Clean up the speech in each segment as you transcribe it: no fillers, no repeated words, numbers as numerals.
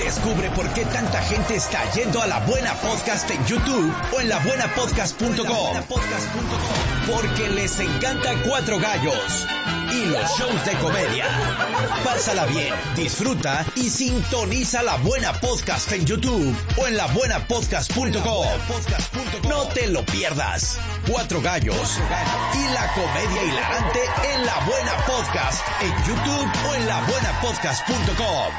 Descubre por qué tanta gente está yendo a La Buena Podcast en YouTube o en labuenapodcast.com. Porque les encanta Cuatro Gallos y los shows de comedia. Pásala bien, disfruta y sintoniza La Buena Podcast en YouTube o en labuenapodcast.com. No te lo pierdas. Cuatro Gallos y la comedia hilarante en La Buena Podcast en YouTube o en labuenapodcast.com.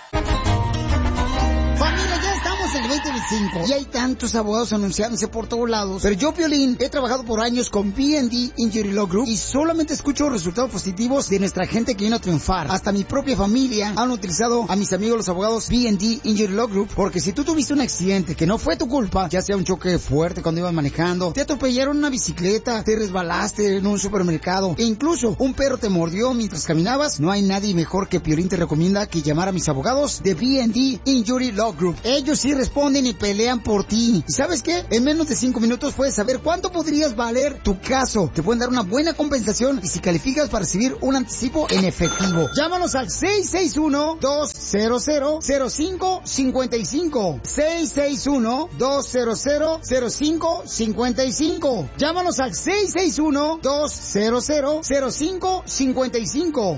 Familia, ya estamos en el 2025 y hay tantos abogados anunciándose por todos lados. Pero yo, Piolín, he trabajado por años con B&D Injury Law Group y solamente escucho resultados positivos de nuestra gente que vino a triunfar. Hasta mi propia familia han utilizado a mis amigos los abogados B&D Injury Law Group, porque si tú tuviste un accidente que no fue tu culpa, ya sea un choque fuerte cuando ibas manejando, te atropellaron una bicicleta, te resbalaste en un supermercado e incluso un perro te mordió mientras caminabas, no hay nadie mejor que Piolín te recomienda que llamar a mis abogados de B&D Injury Law Group. Ellos sí responden y pelean por ti. ¿Y sabes qué? En menos de 5 minutos puedes saber cuánto podrías valer tu caso. Te pueden dar una buena compensación y si calificas para recibir un anticipo en efectivo. Llámanos al 661-200-0555. 661-200-0555. Llámanos al 661-200-0555.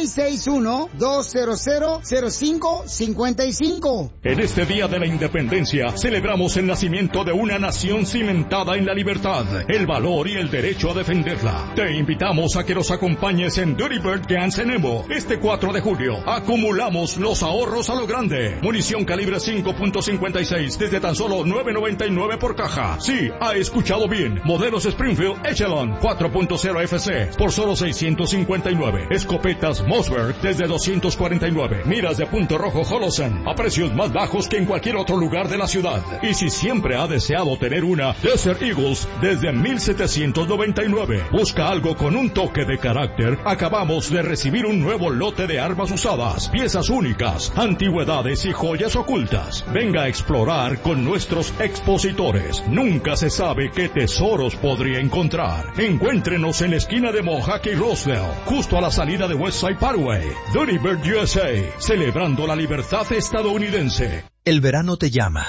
661-200-0555. En este Día de la Independencia, celebramos el nacimiento de una nación cimentada en la libertad, el valor y el derecho a defenderla. Te invitamos a que nos acompañes en Dirty Bird Dance en Emo este 4 de julio. Acumulamos los ahorros a lo grande. Munición calibre 5.56 desde tan solo $9.99 por caja. Sí, ha escuchado bien. Modelos Springfield Echelon 4.0 FC por solo $659. Escopetas Mossberg desde $249. Miras de punto rojo Holosun a precios más bajos que en cualquier otro lugar de la ciudad. Y si siempre ha deseado tener una, Desert Eagles desde $1,799. Busca algo con un toque de carácter. Acabamos de recibir un nuevo lote de armas usadas, piezas únicas, antigüedades y joyas ocultas. Venga a explorar con nuestros expositores. Nunca se sabe qué tesoros podría encontrar. Encuéntrenos en la esquina de Mohawk y Rosedale, justo a la salida de Westside Parkway. Dirty Bird USA, celebrando la libertad estadounidense. El verano te llama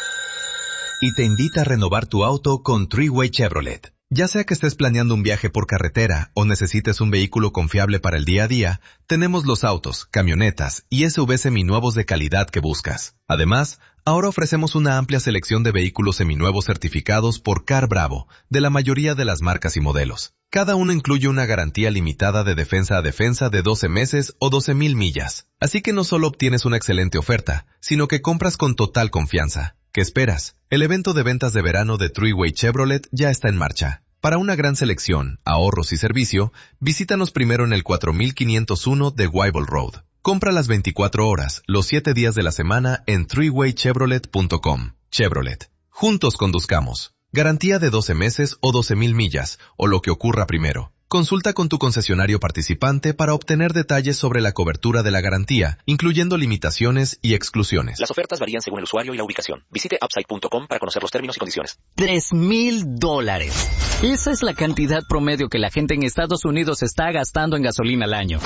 y te invita a renovar tu auto con Three-Way Chevrolet. Ya sea que estés planeando un viaje por carretera o necesites un vehículo confiable para el día a día, tenemos los autos, camionetas y SUV seminuevos de calidad que buscas. Además, ahora ofrecemos una amplia selección de vehículos seminuevos certificados por Car Bravo, de la mayoría de las marcas y modelos. Cada uno incluye una garantía limitada de defensa a defensa de 12 meses o 12,000 millas. Así que no solo obtienes una excelente oferta, sino que compras con total confianza. ¿Qué esperas? El evento de ventas de verano de Three-Way Chevrolet ya está en marcha. Para una gran selección, ahorros y servicio, visítanos primero en el 4501 de Wyble Road. Compra las 24 horas, los 7 días de la semana en threewaychevrolet.com. Chevrolet. Juntos conduzcamos. Garantía de 12 meses o 12,000 millas, o lo que ocurra primero. Consulta con tu concesionario participante para obtener detalles sobre la cobertura de la garantía, incluyendo limitaciones y exclusiones. Las ofertas varían según el usuario y la ubicación. Visite upside.com para conocer los términos y condiciones. $3,000. Esa es la cantidad promedio que la gente en Estados Unidos está gastando en gasolina al año.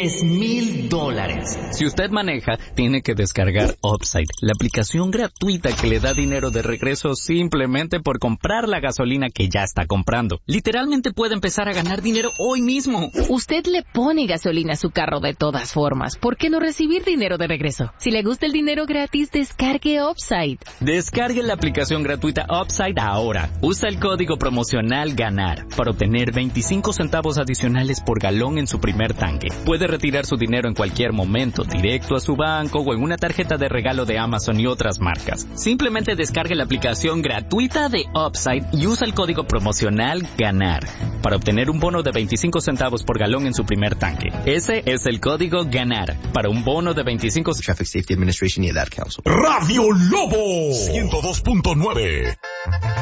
$3,000. Si usted maneja, tiene que descargar Upside, la aplicación gratuita que le da dinero de regreso simplemente por comprar la gasolina que ya está comprando. Literalmente puede empezar a ganar dinero hoy mismo. Usted le pone gasolina a su carro de todas formas. ¿Por qué no recibir dinero de regreso? Si le gusta el dinero gratis, descargue Upside. Descargue la aplicación gratuita Upside ahora. Usa el código promocional GANAR para obtener 25 centavos adicionales por galón en su primer tanque. Puede retirar su dinero en cualquier momento, directo a su banco o en una tarjeta de regalo de Amazon y otras marcas. Simplemente descargue la aplicación gratuita de Upside y usa el código promocional GANAR para obtener un bono de 25 centavos por galón en su primer tanque. Ese es el código GANAR para un bono de 25... Traffic Safety Administration y Ad Council. Radio Lobo 102.9.